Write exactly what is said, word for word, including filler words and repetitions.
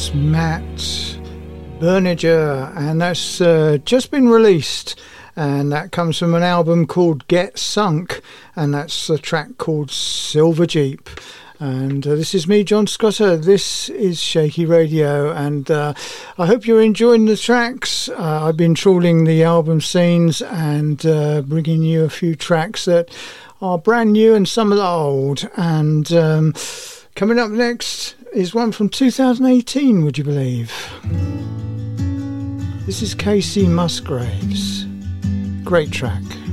Matt Berninger, and that's uh, just been released, and that comes from an album called Get Sunk, and that's a track called Silver Jeep. And uh, this is me, John Scotter. This is Shaky Radio, and uh, I hope you're enjoying the tracks. Uh, I've been trawling the album scenes and uh, bringing you a few tracks that are brand new and some are old. And um, coming up next is one from two thousand eighteen, would you believe? This is Casey Musgraves. Great track.